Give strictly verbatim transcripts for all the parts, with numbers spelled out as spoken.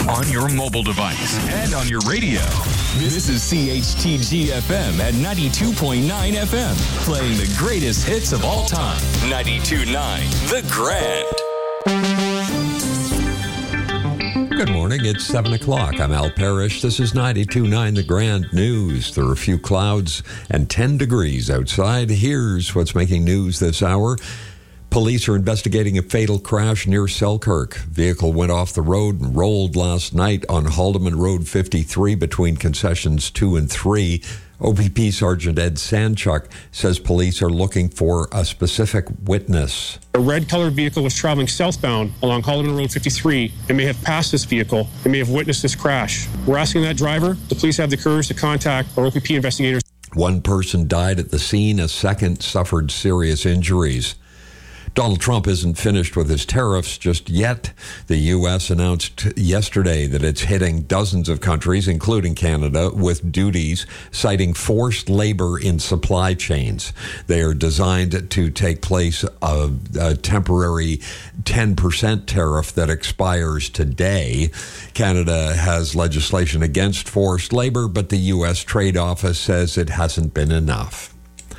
on your mobile device and on your radio. This is C H T G F M at ninety-two point nine F M, playing the greatest hits of all time. ninety-two point nine The Grand. Good morning. It's seven o'clock. I'm Al Parrish. This is ninety-two point nine The Grand News. There are a few clouds and ten degrees outside. Here's what's making news this hour. Police are investigating a fatal crash near Selkirk. Vehicle went off the road and rolled last night on Haldeman Road fifty-three between concessions two and three. O P P Sergeant Ed Sanchuk says police are looking for a specific witness. A red-colored vehicle was traveling southbound along Haldeman Road fifty-three and may have passed this vehicle and may have witnessed this crash. We're asking that driver, the police have the courage to contact our O P P investigators. One person died at the scene. A second suffered serious injuries. Donald Trump isn't finished with his tariffs just yet. The U S announced yesterday that it's hitting dozens of countries, including Canada, with duties, citing forced labor in supply chains. They are designed to take place a, a temporary ten percent tariff that expires today. Canada has legislation against forced labor, but the U S Trade Office says it hasn't been enough.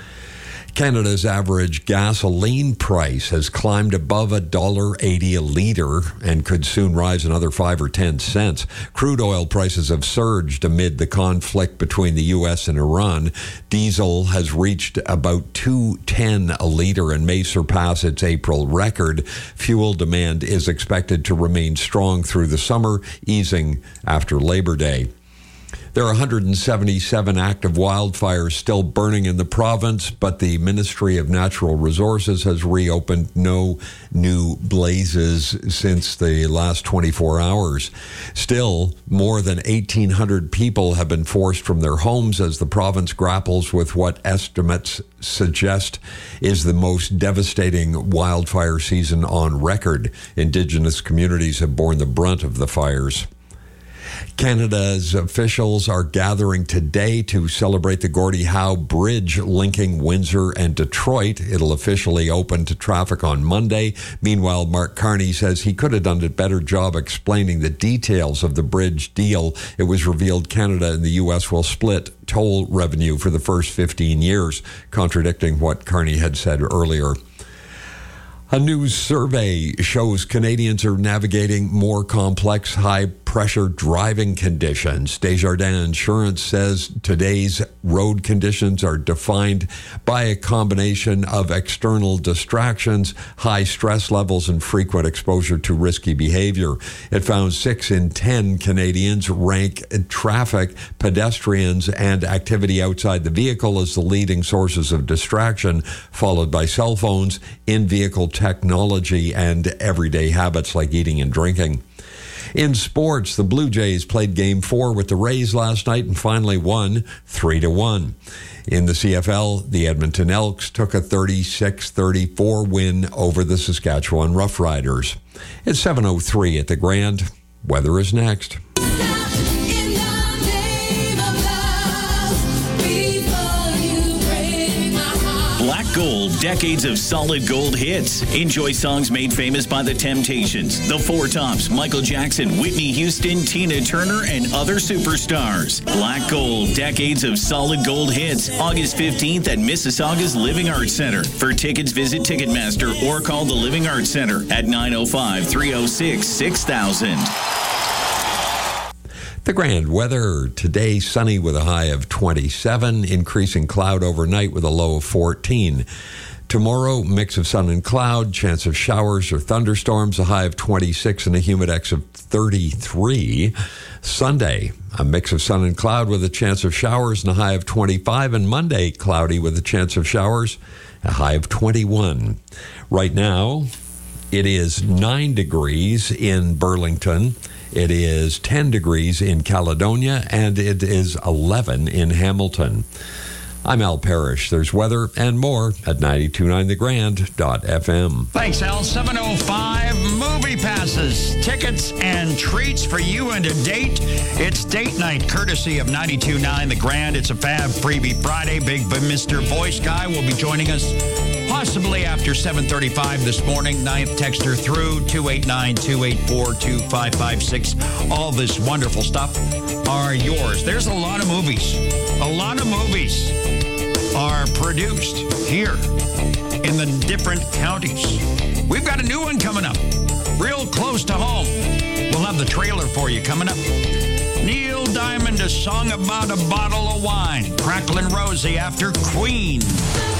Canada's average gasoline price has climbed above one dollar eighty a litre and could soon rise another five or ten cents. Crude oil prices have surged amid the conflict between the U S and Iran. Diesel has reached about two ten a litre and may surpass its April record. Fuel demand is expected to remain strong through the summer, easing after Labor Day. There are one hundred seventy-seven active wildfires still burning in the province, but the Ministry of Natural Resources has reopened no new blazes since the last twenty-four hours. Still, more than eighteen hundred people have been forced from their homes as the province grapples with what estimates suggest is the most devastating wildfire season on record. Indigenous communities have borne the brunt of the fires. Canada's officials are gathering today to celebrate the Gordie Howe Bridge linking Windsor and Detroit. It'll officially open to traffic on Monday. Meanwhile, Mark Carney says he could have done a better job explaining the details of the bridge deal. It was revealed Canada and the U S will split toll revenue for the first fifteen years, contradicting what Carney had said earlier. A new survey shows Canadians are navigating more complex, high-pressure driving conditions. Desjardins Insurance says today's road conditions are defined by a combination of external distractions, high stress levels, and frequent exposure to risky behavior. It found six in ten Canadians rank traffic, pedestrians, and activity outside the vehicle as the leading sources of distraction, followed by cell phones, in-vehicle technology, and everyday habits like eating and drinking. In sports, the Blue Jays played Game Four with the Rays last night and finally won three to one. In the C F L, the Edmonton Elks took a thirty-six thirty-four win over the Saskatchewan Roughriders. It's seven oh three at the Grand. Weather is next. Black Gold, decades of solid gold hits. Enjoy songs made famous by The Temptations, The Four Tops, Michael Jackson, Whitney Houston, Tina Turner, and other superstars. Black Gold, decades of solid gold hits. August fifteenth at Mississauga's Living Arts Center. For tickets, visit Ticketmaster or call the Living Arts Center at nine oh five, three oh six, six thousand. The Grand weather today, sunny with a high of twenty-seven, increasing cloud overnight with a low of fourteen. Tomorrow, mix of sun and cloud, chance of showers or thunderstorms, a high of twenty-six and a humidex of thirty-three. Sunday, a mix of sun and cloud with a chance of showers and a high of twenty-five. And Monday, cloudy with a chance of showers, a high of twenty-one. Right now, it is nine degrees in Burlington. It is ten degrees in Caledonia, and it is eleven in Hamilton. I'm Al Parrish. There's weather and more at ninety-two point nine the grand dot f m. Thanks, Al. seven oh five Movie Passes. Tickets and treats for you and a date. It's date night, courtesy of ninety-two point nine The Grand. It's a Fab Freebie Friday. Big Mister Voice Guy will be joining us possibly after seven thirty-five this morning. Ninth texter through two eight nine, two eight four, two five five six. All this wonderful stuff are yours. There's a lot of movies. A lot of movies are produced here in the different counties. We've got a new one coming up, real close to home. We'll have the trailer for you coming up. Neil Diamond, a song about a bottle of wine. Cracklin' Rosie after Queen.